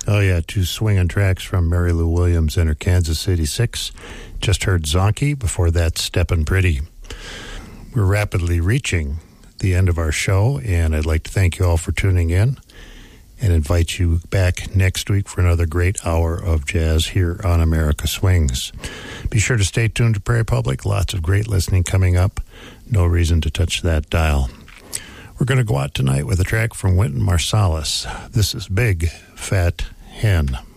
Oh, yeah, two swinging tracks from Mary Lou Williams and her Kansas City Six. Just heard Zonky, before that Steppin' Pretty. We're rapidly reaching the end of our show, and I'd like to thank you all for tuning in and invite you back next week for another great hour of jazz here on America Swings. Be sure to stay tuned to Prairie Public. Lots of great listening coming up. No reason to touch that dial. We're going to go out tonight with a track from Wynton Marsalis. This is Big Fat Hen.